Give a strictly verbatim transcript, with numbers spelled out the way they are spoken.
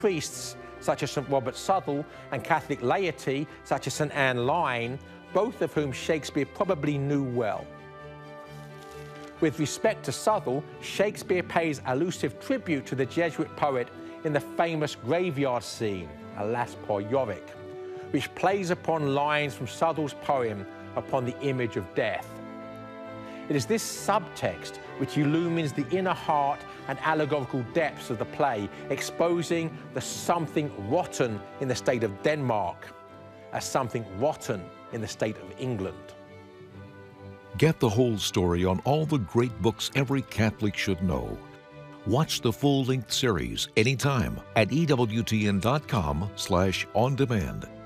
priests such as Saint Robert Southwell and Catholic laity such as Saint Anne Line, both of whom Shakespeare probably knew well. With respect to Southwell, Shakespeare pays allusive tribute to the Jesuit poet in the famous graveyard scene, Alas, Poor Yorick, which plays upon lines from Southwell's poem Upon the Image of Death. It is this subtext which illumines the inner heart and allegorical depths of the play, exposing the something rotten in the state of Denmark as something rotten in the state of England. Get the whole story on all the great books every Catholic should know. Watch the full-length series anytime at E W T N dot com slash on demand.